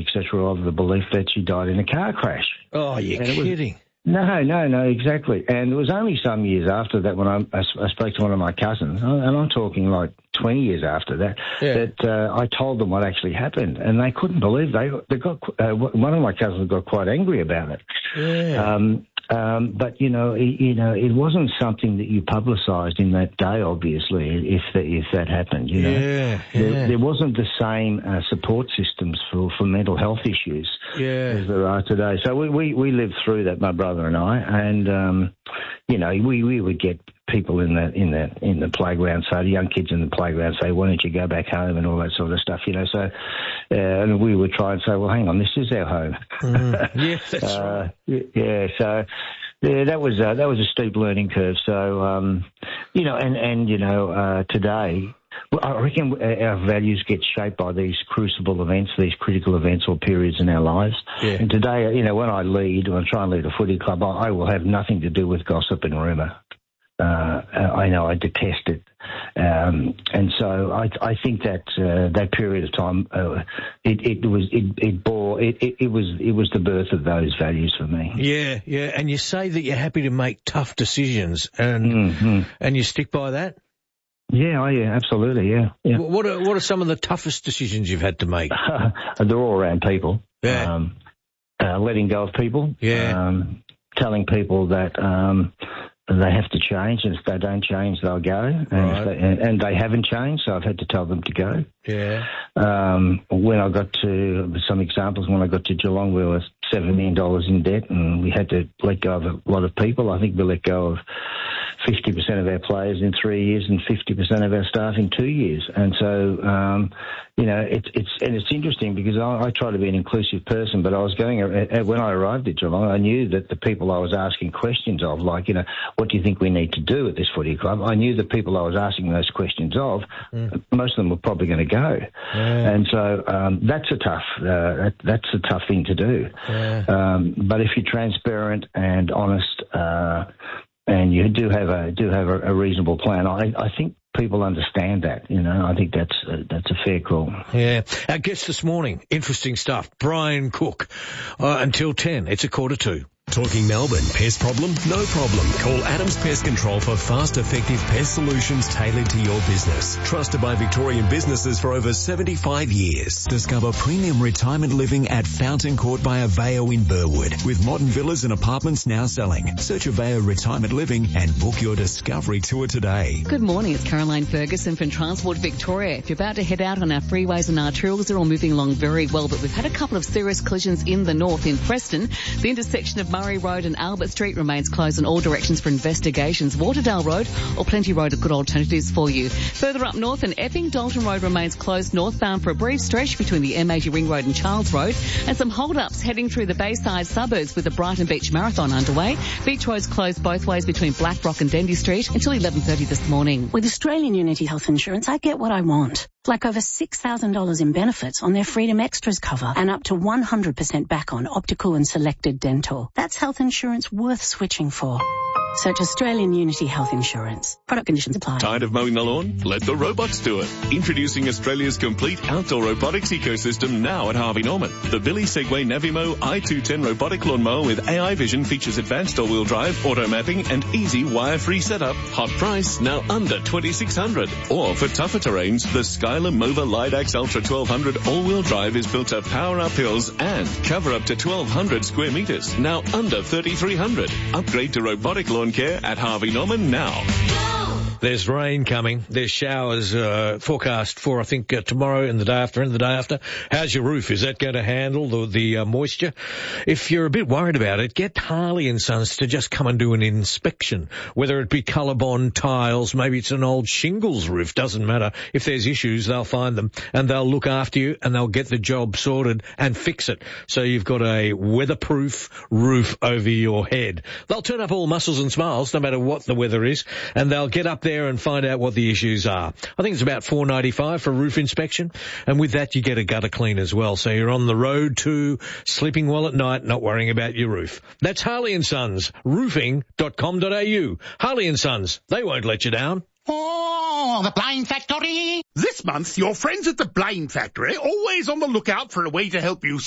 etc., of the belief that she died in a car crash. Oh, you're kidding. No, exactly. And it was only some years after that when I spoke to one of my cousins, and I'm talking like 20 years after that, that I told them what actually happened, and they couldn't believe they got one of my cousins got quite angry about it. Yeah. But it wasn't something that you publicised in that day. Obviously, if that happened, there wasn't the same support systems for mental health issues as there are today. So we lived through that, my brother and I, and we would get people in the playground, so the young kids in the playground say, "Why don't you go back home?" and all that sort of stuff, So, and we would try and say, "Well, hang on, this is our home." Yeah, that's right. Yeah, so that was a steep learning curve. So, today, well, I reckon our values get shaped by these crucible events, these critical events or periods in our lives. Yeah. And today, when I try and lead a footy club, I will have nothing to do with gossip and rumour. I know I detest it, and so I think that that period of time it was the birth of those values for me. Yeah, and you say that you're happy to make tough decisions, and you stick by that. Yeah, absolutely, yeah. What are some of the toughest decisions you've had to make? They're all around people. Yeah. Letting go of people. Yeah. Telling people that they have to change, and if they don't change, they'll go. And they haven't changed, so I've had to tell them to go. Yeah. When I got to some examples, when I got to Geelong, we were $7 million in debt, and we had to let go of a lot of people. I think we let go of 50% of our players in 3 years and 50% of our staff in 2 years. And so, it's interesting because I try to be an inclusive person, but I was when I arrived at Geelong, I knew that the people I was asking questions of, like, what do you think we need to do at this footy club? I knew the people I was asking those questions of, most of them were probably going to go. Yeah. And so, that's a tough thing to do. Yeah. But if you're transparent and honest, and you do have a reasonable plan, I think people understand that. I think that's a fair call. Yeah. Our guest this morning, interesting stuff. Brian Cook. Until 10, it's 1:45. Talking Melbourne. Pest problem? No problem. Call Adams Pest Control for fast, effective pest solutions tailored to your business. Trusted by Victorian businesses for over 75 years. Discover premium retirement living at Fountain Court by Aveo in Burwood. With modern villas and apartments now selling. Search Aveo Retirement Living and book your discovery tour today. Good morning. It's Caroline Ferguson from Transport Victoria. If you're about to head out on our freeways and arterials, they're all moving along very well, but we've had a couple of serious collisions in the north in Preston. The intersection of Murray Road and Albert Street remains closed in all directions for investigations. Waterdale Road or Plenty Road are good alternatives for you. Further up north in Epping, Dalton Road remains closed northbound for a brief stretch between the M80 Ring Road and Charles Road, and some hold-ups heading through the Bayside suburbs with the Brighton Beach Marathon underway. Beach Road's closed both ways between Blackrock and Dendy Street until 11:30 this morning. With Australian Unity Health Insurance, I get what I want. Like over $6,000 in benefits on their Freedom Extras cover and up to 100% back on optical and selected dental. That's health insurance worth switching for. Search Australian Unity Health Insurance. Product conditions apply. Tired of mowing the lawn? Let the robots do it. Introducing Australia's complete outdoor robotics ecosystem now at Harvey Norman. The Billy Segway Navimo i210 robotic lawnmower with AI vision features advanced all-wheel drive, auto mapping and easy wire-free setup. Hot price, now under $2,600. Or for tougher terrains, the Skyler Mova Lidax Ultra 1200 all-wheel drive is built to power up hills and cover up to 1,200 square meters. Now under $3,300. Upgrade to robotic lawn care at Harvey Norman now. There's rain coming. There's showers forecast for, I think, tomorrow and the day after. How's your roof? Is that going to handle the moisture? If you're a bit worried about it, get Harley & Sons to just come and do an inspection. Whether it be Colorbond tiles, maybe it's an old shingles roof, doesn't matter. If there's issues, they'll find them and they'll look after you and they'll get the job sorted and fix it. So you've got a weatherproof roof over your head. They'll turn up all muscles and smiles no matter what the weather is, and they'll get up there and find out what the issues are. I think it's about $4.95 for a roof inspection, and with that you get a gutter clean as well, so you're on the road to sleeping well at night, not worrying about your roof. That's Harley & Sons, roofing.com.au. Harley & Sons, they won't let you down. Oh, the Blind Factory! This month, your friends at the Blind Factory are always on the lookout for a way to help you